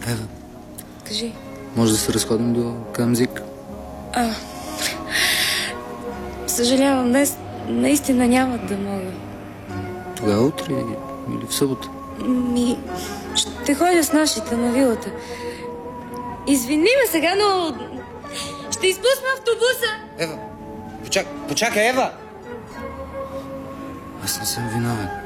Ева, Кажи. може да се разходим до Камзик? Съжалявам, днес наистина няма да мога. Тогава утре или в събота? Ще ходя с нашите на вилата. Извини ме сега, но ще изпусна автобуса. Ева, почакай, Ева! Аз не съм виновен.